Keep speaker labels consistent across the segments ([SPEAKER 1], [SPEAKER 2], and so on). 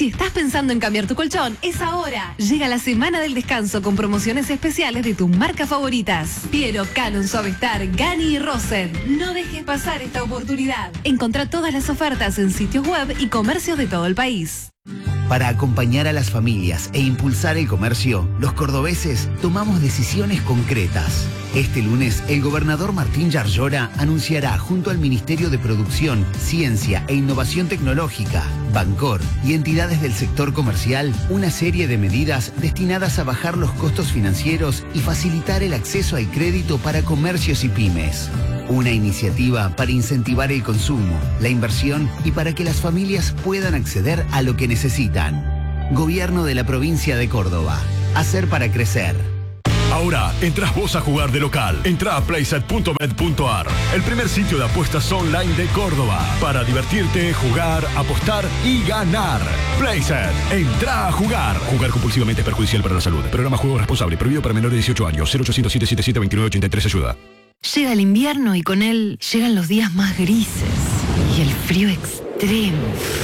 [SPEAKER 1] Si estás pensando en cambiar tu colchón, es ahora. Llega la semana del descanso con promociones especiales de tus marcas favoritas. Piero, Canon, Suavestar, Gani y Rosen. No dejes pasar esta oportunidad. Encontrá todas las ofertas en sitios web y comercios de todo el país.
[SPEAKER 2] Para acompañar a las familias e impulsar el comercio, los cordobeses tomamos decisiones concretas. Este lunes, el gobernador Martín Yarlora anunciará junto al Ministerio de Producción, Ciencia e Innovación Tecnológica, Bancor y entidades del sector comercial una serie de medidas destinadas a bajar los costos financieros y facilitar el acceso al crédito para comercios y pymes. Una iniciativa para incentivar el consumo, la inversión y para que las familias puedan acceder a lo que necesitan. Gobierno de la provincia de Córdoba. Hacer para crecer.
[SPEAKER 3] Ahora, entras vos a jugar de local. Entrá a playset.bet.ar, el primer sitio de apuestas online de Córdoba. Para divertirte, jugar, apostar y ganar. Playset, entrá a jugar. Jugar compulsivamente es perjudicial para la salud. Programa Juego Responsable, prohibido para menores de 18 años. 0800-777-2983 ayuda.
[SPEAKER 4] Llega el invierno y con él llegan los días más grises y el frío extremo.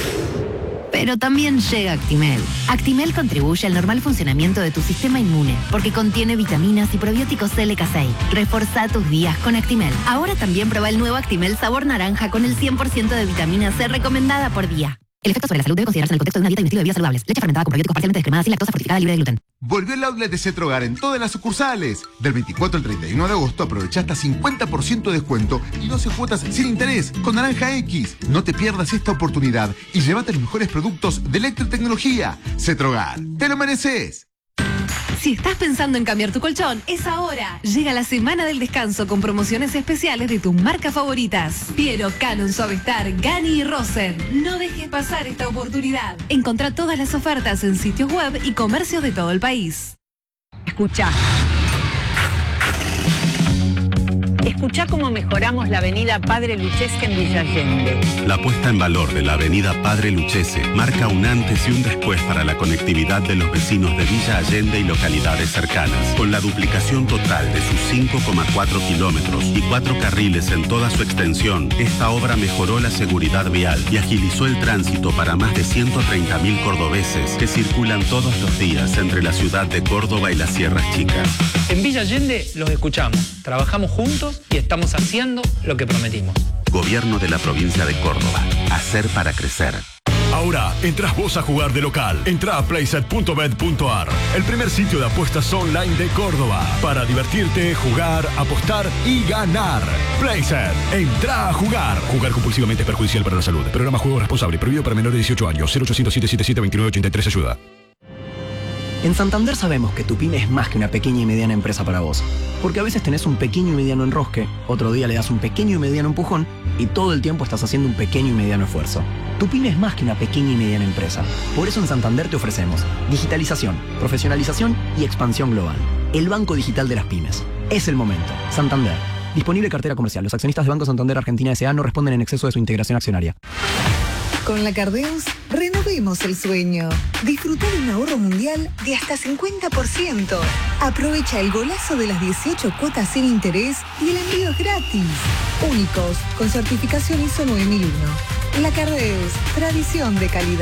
[SPEAKER 4] Pero también llega Actimel. Actimel contribuye al normal funcionamiento de tu sistema inmune porque contiene vitaminas y probióticos LK6. Reforzá tus días con Actimel. Ahora también prueba el nuevo Actimel sabor naranja con el 100% de vitamina C recomendada por día. El efecto sobre la salud debe considerarse en el contexto de una dieta y un estilo de vida saludables. Leche fermentada con probióticos parcialmente descremada sin lactosa fortificada libre de gluten.
[SPEAKER 5] Volvió el outlet de Cetrogar en todas las sucursales. Del 24 al 31 de agosto aprovecha hasta 50% de descuento y 12 cuotas sin interés con Naranja X. No te pierdas esta oportunidad y llévate los mejores productos de electrotecnología. Cetrogar, te lo mereces.
[SPEAKER 1] Si estás pensando en cambiar tu colchón, es ahora. Llega la semana del descanso con promociones especiales de tus marcas favoritas. Piero, Canon, Suavestar, Gani y Rosen. No dejes pasar esta oportunidad. Encontrá todas las ofertas en sitios web y comercios de todo el país.
[SPEAKER 6] Escuchá cómo mejoramos la avenida Padre Luchesque en Villa Allende.
[SPEAKER 7] La puesta en valor de la avenida Padre Luchese marca un antes y un después para la conectividad de los vecinos de Villa Allende y localidades cercanas. Con la duplicación total de sus 5,4 kilómetros y 4 carriles en toda su extensión, esta obra mejoró la seguridad vial y agilizó el tránsito para más de 130.000 cordobeses que circulan todos los días entre la ciudad de Córdoba y las Sierras Chicas.
[SPEAKER 8] En Villa Allende los escuchamos, trabajamos juntos y estamos haciendo lo que prometimos.
[SPEAKER 7] Gobierno de la provincia de Córdoba. Hacer para crecer.
[SPEAKER 3] Ahora, entras vos a jugar de local. Entrá a playset.bet.ar, el primer sitio de apuestas online de Córdoba. Para divertirte, jugar, apostar y ganar. Playset, entrá a jugar. Jugar compulsivamente es perjudicial para la salud. Programa Juego Responsable, prohibido para menores de 18 años. 0800-777-2983 ayuda.
[SPEAKER 9] En Santander sabemos que tu pyme es más que una pequeña y mediana empresa para vos. Porque a veces tenés un pequeño y mediano enrosque, otro día le das un pequeño y mediano empujón y todo el tiempo estás haciendo un pequeño y mediano esfuerzo. Tu pyme es más que una pequeña y mediana empresa. Por eso en Santander te ofrecemos digitalización, profesionalización y expansión global. El banco digital de las pymes. Es el momento. Santander. Disponible cartera comercial. Los accionistas de Banco Santander Argentina S.A. no responden en exceso de su integración accionaria.
[SPEAKER 10] Con la Cardeus, renovemos el sueño. Disfruta de un ahorro mundial de hasta 50%. Aprovecha el golazo de las 18 cuotas sin interés y el envío es gratis. Únicos, con certificación ISO 9001. La Cardeus, tradición de calidad.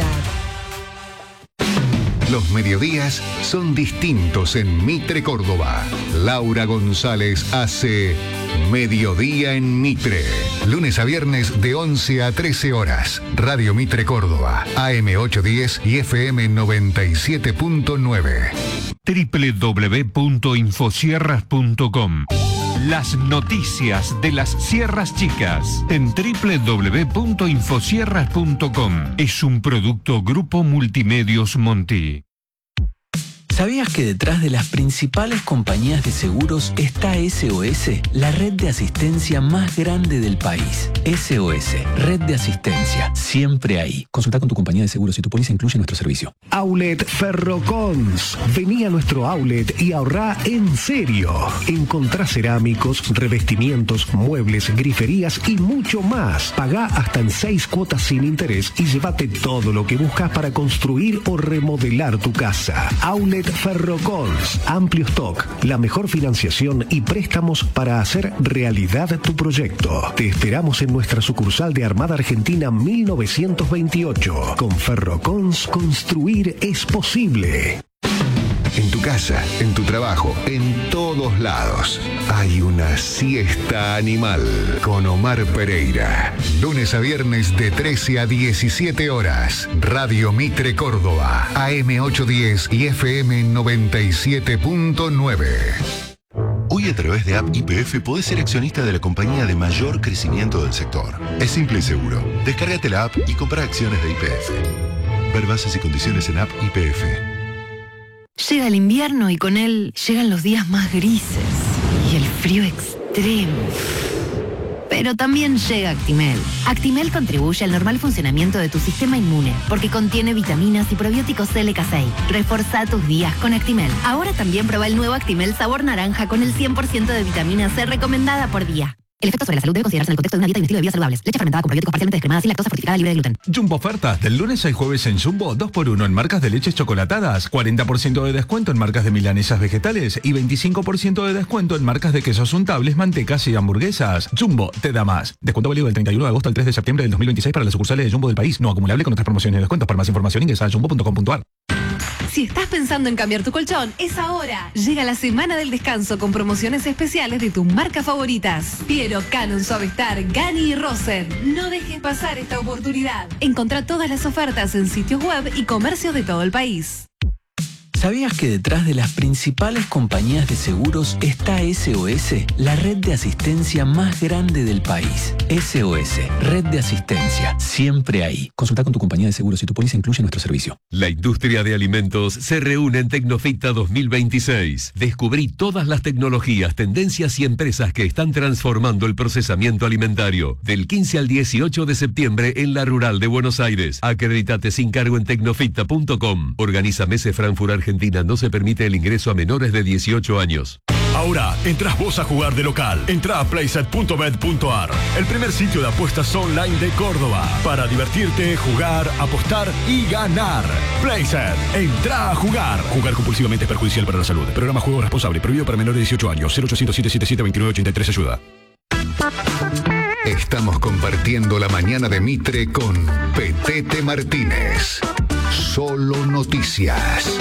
[SPEAKER 11] Los mediodías son distintos en Mitre, Córdoba. Laura González hace Mediodía en Mitre. Lunes a viernes de 11 a 13 horas. Radio Mitre Córdoba, AM 810 y FM 97.9.
[SPEAKER 12] www.infosierras.com. Las noticias de las Sierras Chicas en www.infosierras.com. Es un producto Grupo Multimedios Monti.
[SPEAKER 13] ¿Sabías que detrás de las principales compañías de seguros está SOS, la red de asistencia más grande del país? SOS, red de asistencia, siempre ahí. Consulta con tu compañía de seguros si tu póliza incluye nuestro servicio.
[SPEAKER 14] Outlet Ferrocons. Vení a nuestro outlet y ahorrá en serio. Encontrá cerámicos, revestimientos, muebles, griferías y mucho más. Pagá hasta en 6 cuotas sin interés y llévate todo lo que buscas para construir o remodelar tu casa. Outlet Ferrocons. Amplio stock, la mejor financiación y préstamos para hacer realidad tu proyecto. Te esperamos en nuestra sucursal de Armada Argentina 1928. Con Ferrocons, construir es posible.
[SPEAKER 11] En tu casa, en tu trabajo, en todos lados. Hay una siesta animal con Omar Pereira. Lunes a viernes de 13 a 17 horas. Radio Mitre Córdoba. AM 810 y FM 97.9.
[SPEAKER 15] Hoy a través de App YPF podés ser accionista de la compañía de mayor crecimiento del sector. Es simple y seguro. Descárgate la app y compra acciones de YPF. Ver bases y condiciones en App YPF.
[SPEAKER 4] Llega el invierno y con él llegan los días más grises y el frío extremo. Pero también llega Actimel. Actimel contribuye al normal funcionamiento de tu sistema inmune porque contiene vitaminas y probióticos LK6. Reforza tus días con Actimel. Ahora también prueba el nuevo Actimel sabor naranja con el 100% de vitamina C recomendada por día. El efecto sobre la salud debe considerarse en el contexto de una dieta y un estilo de vida saludables. Leche fermentada con probióticos parcialmente descremada sin lactosa fortificada libre de gluten.
[SPEAKER 16] Jumbo ofertas del lunes al jueves en Jumbo, 2x1 en marcas de leches chocolatadas, 40% de descuento en marcas de milanesas vegetales y 25% de descuento en marcas de quesos untables, mantecas y hamburguesas. Jumbo te da más. Descuento válido del 31 de agosto al 3 de septiembre del 2026 para las sucursales de Jumbo del país. No acumulable con otras promociones y descuentos. Para más información ingresa a jumbo.com.ar.
[SPEAKER 1] Si estás pensando en cambiar tu colchón, es ahora. Llega la semana del descanso con promociones especiales de tus marcas favoritas. Piero, Canon, Suavestar, Gani y Rosen. No dejes pasar esta oportunidad. Encontrá todas las ofertas en sitios web y comercios de todo el país.
[SPEAKER 13] ¿Sabías que detrás de las principales compañías de seguros está SOS, la red de asistencia más grande del país? SOS, red de asistencia, siempre ahí. Consulta con tu compañía de seguros si tu póliza incluye nuestro servicio.
[SPEAKER 17] La industria de alimentos se reúne en Tecnofita 2026. Descubrí todas las tecnologías, tendencias y empresas que están transformando el procesamiento alimentario. Del 15 al 18 de septiembre en la Rural de Buenos Aires. Acredítate sin cargo en tecnofita.com. Organiza Mese Frankfurt Argentina. No se permite el ingreso a menores de 18 años.
[SPEAKER 3] Ahora entras vos a jugar de local. Entra a playset.bet.ar, el primer sitio de apuestas online de Córdoba. Para divertirte, jugar, apostar y ganar. Playset, entra a jugar. Jugar compulsivamente es perjudicial para la salud. Programa Juego Responsable, prohibido para menores de 18 años. 0800-777-2983 ayuda.
[SPEAKER 11] Estamos compartiendo la mañana de Mitre con Petete Martínez. Solo noticias.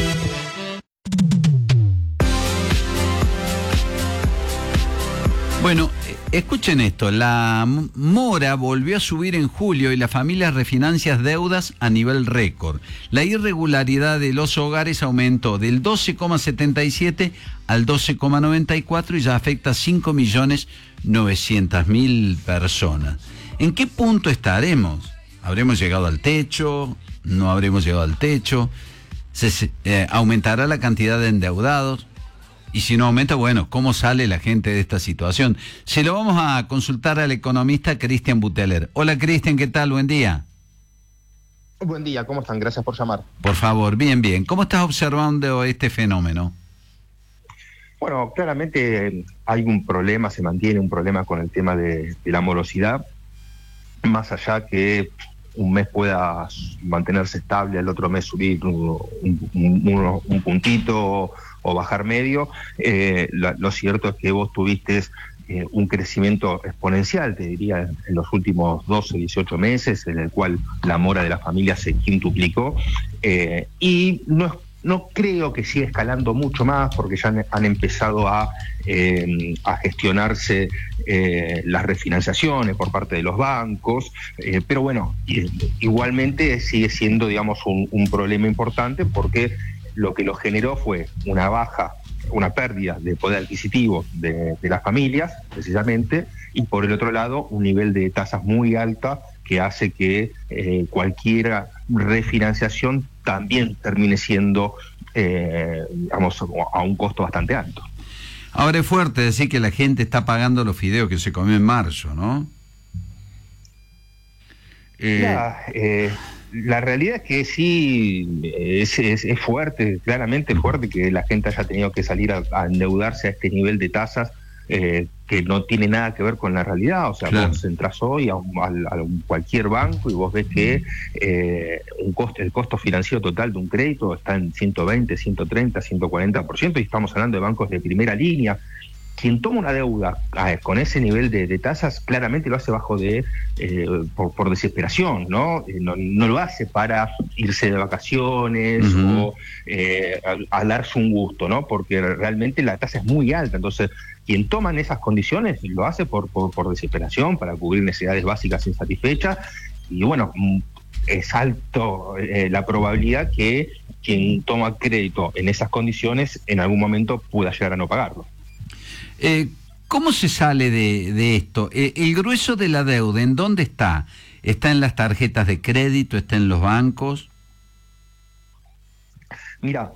[SPEAKER 18] Bueno, escuchen esto, la mora volvió a subir en julio y las familias refinancian deudas a nivel récord. La irregularidad de los hogares aumentó del 12,77 al 12,94 y ya afecta a 5.900.000 personas. ¿En qué punto estaremos? ¿Habremos llegado al techo? ¿No habremos llegado al techo? ¿Aumentará la cantidad de endeudados? Y si no aumenta, bueno, ¿cómo sale la gente de esta situación? Se lo vamos a consultar al economista Cristian Buteler. Hola Cristian, ¿qué tal? Buen día.
[SPEAKER 19] Buen día, ¿cómo están? Gracias por llamar.
[SPEAKER 18] Por favor, bien, bien. ¿Cómo estás observando este fenómeno?
[SPEAKER 19] Bueno, claramente hay un problema, se mantiene un problema con el tema de la morosidad, más allá que un mes pueda mantenerse estable, el otro mes subir un puntito o bajar medio. Lo cierto es que vos tuviste un crecimiento exponencial, te diría, en los últimos 12, 18 meses, en el cual la mora de la familia se quintuplicó, y no creo que siga escalando mucho más, porque ya han empezado a gestionarse las refinanciaciones por parte de los bancos, pero bueno, igualmente sigue siendo, digamos, un problema importante, porque lo que lo generó fue una pérdida de poder adquisitivo de las familias, precisamente, y por el otro lado, un nivel de tasas muy alta que hace que cualquier refinanciación también termine siendo, digamos, a un costo bastante alto.
[SPEAKER 18] Ahora es fuerte decir que la gente está pagando los fideos que se comió en marzo, ¿no?
[SPEAKER 19] La realidad es que sí, es fuerte, claramente fuerte que la gente haya tenido que salir a endeudarse a este nivel de tasas, que que no tiene nada que ver con la realidad. O sea,
[SPEAKER 18] Claro.
[SPEAKER 19] vos entras hoy a cualquier banco y vos ves que el costo financiero total de un crédito está en 120, 130, 140%, y estamos hablando de bancos de primera línea. Quien toma una deuda con ese nivel de tasas, claramente lo hace por desesperación, ¿no? No lo hace para irse de vacaciones o a darse un gusto, ¿no? Porque realmente la tasa es muy alta. Entonces, quien toma en esas condiciones lo hace por desesperación, para cubrir necesidades básicas insatisfechas. Y bueno, es alto la probabilidad que quien toma crédito en esas condiciones en algún momento pueda llegar a no pagarlo.
[SPEAKER 18] ¿Cómo se sale de esto? El grueso de la deuda, ¿en dónde está? ¿Está en las tarjetas de crédito? ¿Está en los bancos?
[SPEAKER 19] Mira,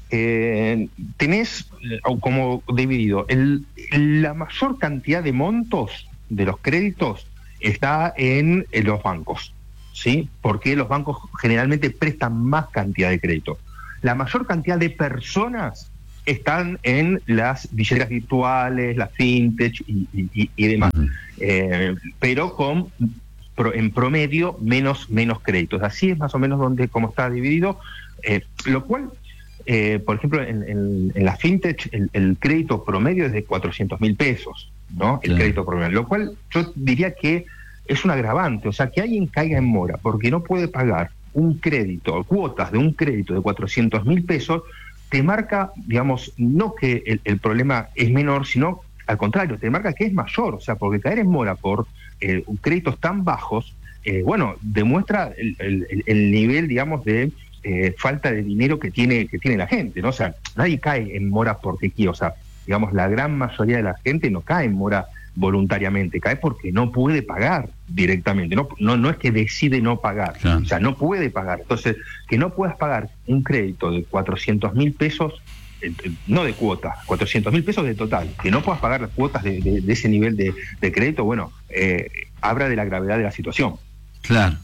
[SPEAKER 19] tenés como dividido, la mayor cantidad de montos de los créditos está en los bancos, ¿sí? Porque los bancos generalmente prestan más cantidad de crédito. La mayor cantidad de personas están en las billeteras virtuales, las fintech y demás, pero en promedio menos créditos. Así es más o menos como está dividido, lo cual, por ejemplo, en la fintech el crédito promedio es de 400.000 pesos, ¿no? El crédito promedio, lo cual yo diría que es un agravante. O sea, que alguien caiga en mora porque no puede pagar un crédito, cuotas de un crédito de 400.000 pesos, te marca, digamos, no que el problema es menor, sino al contrario, te marca que es mayor. O sea, porque caer en mora por créditos tan bajos, bueno, demuestra el nivel, digamos, de falta de dinero que tiene la gente, ¿no? O sea, nadie cae en mora porque quiere. O sea, digamos, la gran mayoría de la gente no cae en mora voluntariamente, cae porque no puede pagar directamente, no es que decide no pagar, claro. O sea, no puede pagar. Entonces, que no puedas pagar un crédito de 400.000 pesos, no de cuota, 400.000 pesos de total, que no puedas pagar las cuotas de ese nivel de crédito, bueno, habla de la gravedad de la situación.
[SPEAKER 18] Claro.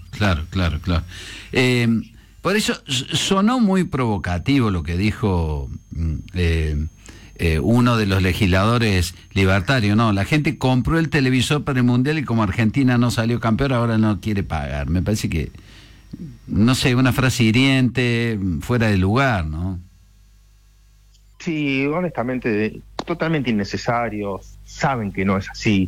[SPEAKER 18] Por eso sonó muy provocativo lo que dijo uno de los legisladores libertarios. No, la gente compró el televisor para el Mundial y como Argentina no salió campeón, ahora no quiere pagar. Me parece que, no sé, una frase hiriente, fuera de lugar, ¿no?
[SPEAKER 19] Sí, honestamente, totalmente innecesario. Saben que no es así.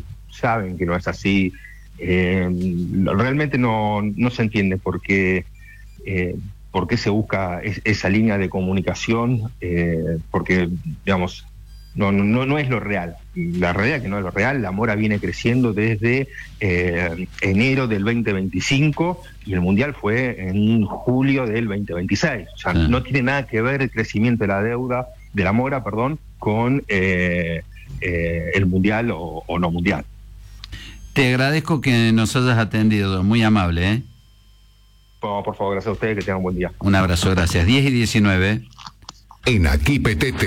[SPEAKER 19] Realmente no se entiende por qué se busca esa línea de comunicación, porque, digamos, no es lo real. La realidad es que no es lo real. La mora viene creciendo desde enero del 2025 y el Mundial fue en julio del 2026. O sea, no tiene nada que ver el crecimiento de la deuda, de la mora, con el Mundial o no Mundial.
[SPEAKER 18] Te agradezco que nos hayas atendido, muy amable, ¿eh?
[SPEAKER 19] Por favor, gracias a ustedes, que tengan un buen día.
[SPEAKER 18] Un abrazo, gracias. 10:19.
[SPEAKER 11] En Aquí Petete.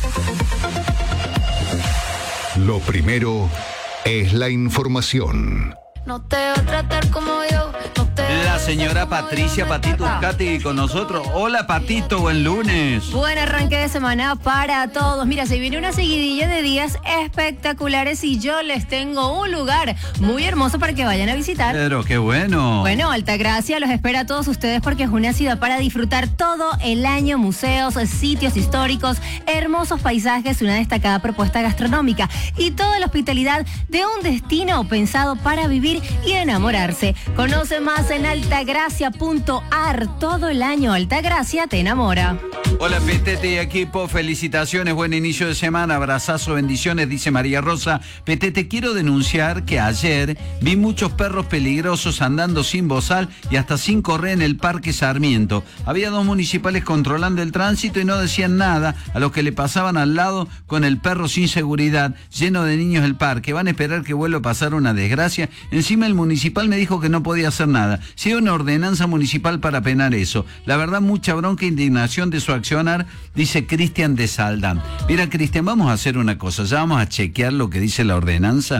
[SPEAKER 11] Lo primero es la información.
[SPEAKER 20] No te va a tratar como yo.
[SPEAKER 18] La señora Patricia Patito Uzcategui con nosotros. Hola, Patito, buen lunes.
[SPEAKER 20] Buen arranque de semana para todos. Mira, se viene una seguidilla de días espectaculares y yo les tengo un lugar muy hermoso para que vayan a visitar.
[SPEAKER 18] Pero qué bueno.
[SPEAKER 20] Bueno, Altagracia los espera a todos ustedes porque es una ciudad para disfrutar todo el año. Museos, sitios históricos, hermosos paisajes, una destacada propuesta gastronómica y toda la hospitalidad de un destino pensado para vivir y enamorarse. Conoce más en altagracia.ar. Todo el año Altagracia te enamora.
[SPEAKER 18] Hola, Petete y equipo, felicitaciones, buen inicio de semana, abrazazo, bendiciones, dice María Rosa. Petete, quiero denunciar que ayer vi muchos perros peligrosos andando sin bozal y hasta sin correr en el Parque Sarmiento. Había 2 municipales controlando el tránsito y no decían nada a los que le pasaban al lado con el perro sin seguridad, lleno de niños del parque. Van a esperar que vuelva a pasar una desgracia. Encima el municipal me dijo que no podía hacer nada. Si hay una ordenanza municipal para penar eso. La verdad, mucha bronca e indignación de su accionar, dice Cristian de Saldán. Mira, Cristian, vamos a hacer una cosa. Ya vamos a chequear lo que dice la ordenanza.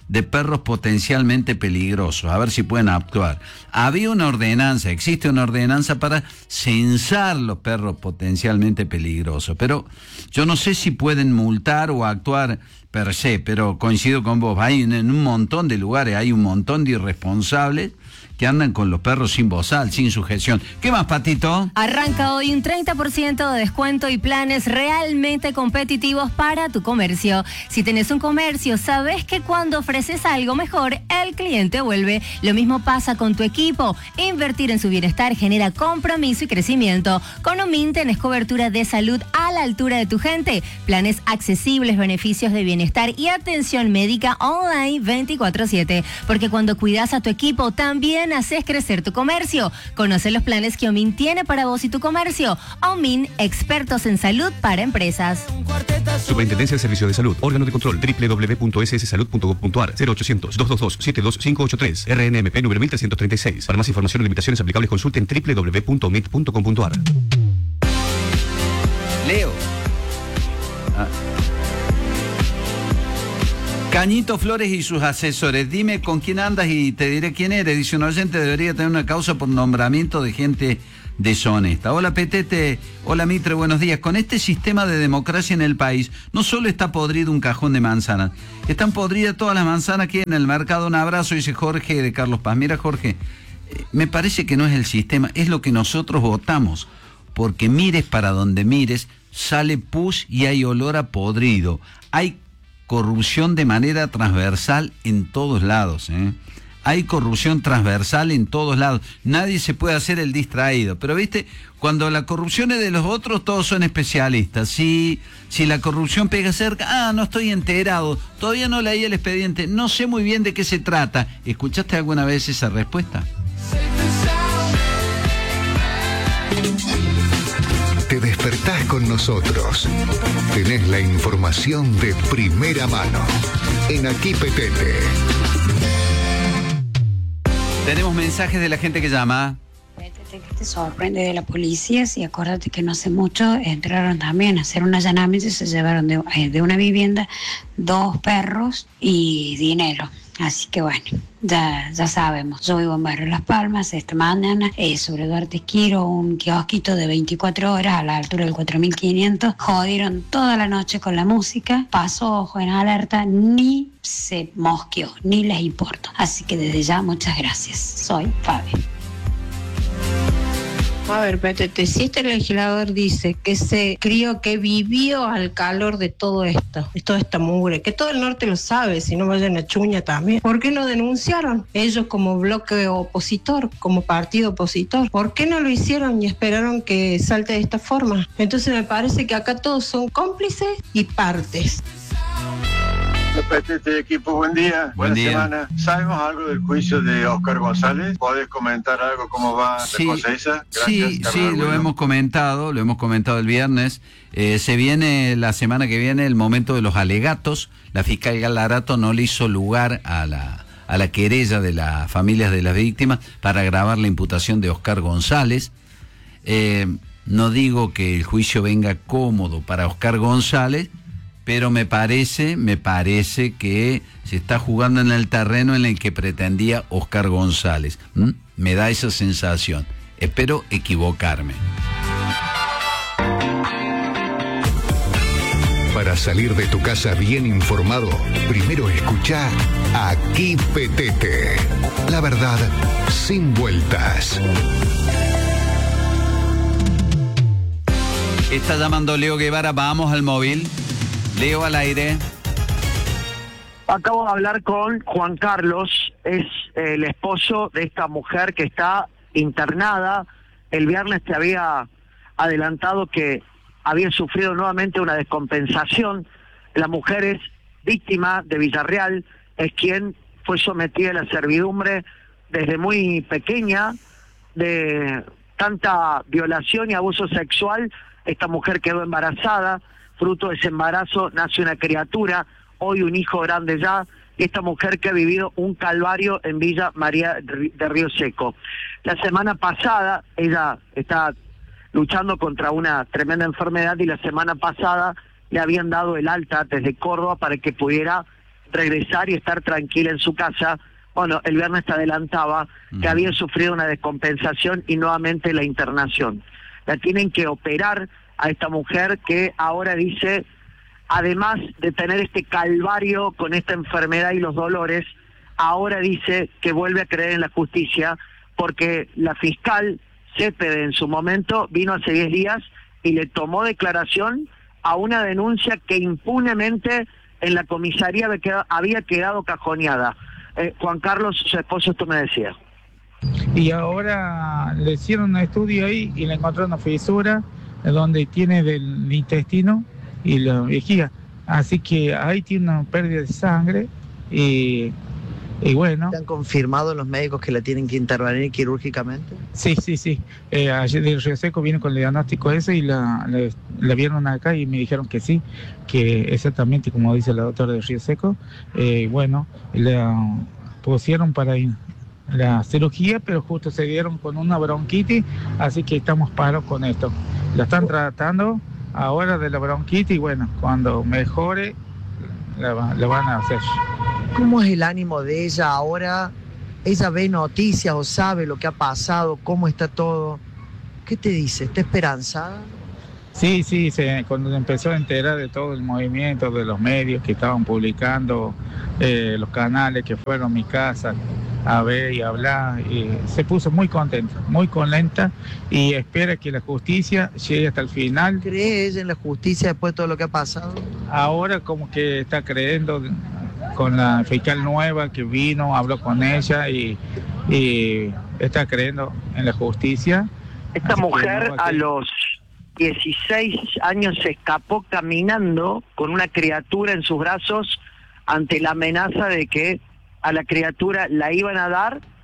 [SPEAKER 18] de perros potencialmente peligrosos, a ver si pueden actuar. Había una ordenanza, existe una ordenanza para censar los perros potencialmente peligrosos, pero yo no sé si pueden multar o actuar per se, pero coincido con vos, hay en un montón de lugares, hay un montón de irresponsables que andan con los perros sin bozal, sin sujeción. ¿Qué más, Patito?
[SPEAKER 20] Arranca hoy un 30% de descuento y planes realmente competitivos para tu comercio. Si tenés un comercio, sabes que cuando ofreces algo mejor, el cliente vuelve. Lo mismo pasa con tu equipo. Invertir en su bienestar genera compromiso y crecimiento. Con Omin tenés cobertura de salud a la altura de tu gente. Planes accesibles, beneficios de bienestar y atención médica online 24/7. Porque cuando cuidas a tu equipo, también haces crecer tu comercio. Conoce los planes que Omin tiene para vos y tu comercio. Omin, expertos en salud para empresas.
[SPEAKER 21] Superintendencia de Servicios de Salud. Órgano de control www.sssalud.gov.ar 0800-222-72583 RNMP número 1336. Para más información y limitaciones aplicables consulten www.omit.com.ar.
[SPEAKER 18] Leo. Cañito Flores y sus asesores, dime con quién andas y te diré quién eres. Dice un oyente, debería tener una causa por nombramiento de gente deshonesta. Hola Petete, hola Mitre, buenos días. Con este sistema de democracia en el país, no solo está podrido un cajón de manzanas, están podridas todas las manzanas que hay en el mercado. Un abrazo, dice Jorge de Carlos Paz. Mira Jorge, me parece que no es el sistema, es lo que nosotros votamos, porque mires para donde mires, sale pus y hay olor a podrido. Hay corrupción de manera transversal en todos lados, ¿eh? Hay corrupción transversal en todos lados. Nadie se puede hacer el distraído. Pero, ¿viste? Cuando la corrupción es de los otros, todos son especialistas. Si la corrupción pega cerca, no estoy enterado, todavía no leí el expediente, no sé muy bien de qué se trata. ¿Escuchaste alguna vez esa respuesta?
[SPEAKER 11] Te despertás con nosotros. Tenés la información de primera mano. En Aquí Petete.
[SPEAKER 18] Tenemos mensajes de la gente que llama.
[SPEAKER 22] ¿Qué te sorprende de la policía? Sí, acuérdate que no hace mucho entraron también a hacer un allanamiento y se llevaron de una vivienda 2 perros y dinero. Así que bueno, ya sabemos. Yo vivo en Barrio Las Palmas. Esta mañana sobre Duarte Quiro, un kiosquito de 24 horas a la altura del 4500. Jodieron toda la noche con la música. Pasó ojo en alerta, ni se mosqueó, ni les importa. Así que desde ya, muchas gracias. Soy Fabi.
[SPEAKER 23] A ver, Petete, si este legislador dice que se crió, que vivió al calor de todo esto, de toda esta mugre, que todo el norte lo sabe, si no vayan a Chuña también, ¿por qué no denunciaron ellos como bloque opositor, como partido opositor? ¿Por qué no lo hicieron y esperaron que salte de esta forma? Entonces me parece que acá todos son cómplices y partes.
[SPEAKER 24] Petete, equipo, buen día, buena semana. ¿Sabemos algo del juicio de Oscar González? ¿Podés comentar algo, cómo va la cosa esa? Gracias,
[SPEAKER 18] sí, lo hemos comentado el viernes. Se viene la semana que viene el momento de los alegatos. La fiscal Galarato no le hizo lugar a la querella de las familias de las víctimas para grabar la imputación de Oscar González. No digo que el juicio venga cómodo para Oscar González, pero me parece que se está jugando en el terreno en el que pretendía Oscar González. Me da esa sensación. Espero equivocarme.
[SPEAKER 11] Para salir de tu casa bien informado, primero escuchá Aquí Petete. La verdad, sin vueltas.
[SPEAKER 18] Está llamando Leo Guevara, vamos al móvil. Leo, al aire.
[SPEAKER 25] Acabo de hablar con Juan Carlos, es el esposo de esta mujer que está internada. El viernes te había adelantado que había sufrido nuevamente una descompensación. La mujer es víctima de Villarreal, es quien fue sometida a la servidumbre desde muy pequeña, de tanta violación y abuso sexual. Esta mujer quedó embarazada. Fruto de ese embarazo nace una criatura, hoy un hijo grande ya, y esta mujer que ha vivido un calvario en Villa María de Río Seco. La semana pasada, ella está luchando contra una tremenda enfermedad y la semana pasada le habían dado el alta desde Córdoba para que pudiera regresar y estar tranquila en su casa. Bueno, el viernes te adelantaba que había sufrido una descompensación y nuevamente la internación. La tienen que operar a esta mujer que ahora dice, además de tener este calvario con esta enfermedad y los dolores, ahora dice que vuelve a creer en la justicia porque la fiscal Cepede en su momento vino hace 10 días y le tomó declaración a una denuncia que impunemente en la comisaría había quedado cajoneada. Juan Carlos, su esposo, esto me decía.
[SPEAKER 2] Y ahora le hicieron un estudio ahí y le encontraron una fisura donde tiene del intestino y la vejiga. Así que ahí tiene una pérdida de sangre y bueno.
[SPEAKER 5] ¿Han confirmado los médicos que la tienen que intervenir quirúrgicamente?
[SPEAKER 2] Sí. Ayer del Río Seco vino con el diagnóstico ese y la vieron acá y me dijeron que sí, que exactamente como dice la doctora del Río Seco. Bueno, la pusieron para la cirugía, pero justo se dieron con una bronquitis, así que estamos paros con esto. La están tratando ahora de la bronquitis y bueno, cuando mejore la van a hacer.
[SPEAKER 5] ¿Cómo es el ánimo de ella ahora? ¿Ella ve noticias o sabe lo que ha pasado? ¿Cómo está todo? ¿Qué te dice? ¿Está esperanzada?
[SPEAKER 2] Sí, cuando empezó a enterar de todo el movimiento, de los medios que estaban publicando, los canales que fueron a mi casa a ver y hablar, y se puso muy contenta y espera que la justicia llegue hasta el final.
[SPEAKER 5] ¿Cree ella en la justicia después de todo lo que ha pasado?
[SPEAKER 2] Ahora como que está creyendo con la fiscal nueva que vino, habló con ella y está creyendo en la justicia.
[SPEAKER 25] Esta mujer a los 16 años se escapó caminando con una criatura en sus brazos ante la amenaza de que a la criatura la iban a dar